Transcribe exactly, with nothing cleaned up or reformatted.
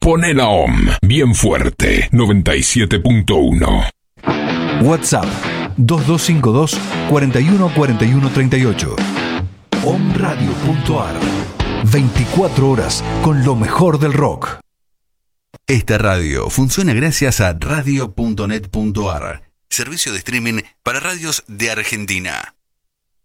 Poné la O M bien fuerte, noventa y siete punto uno. WhatsApp dos dos cinco dos, cuatro uno cuatro uno tres ocho. omradio punto ar. veinticuatro horas con lo mejor del rock. Esta radio funciona gracias a radio punto net punto ar, servicio de streaming para radios de Argentina.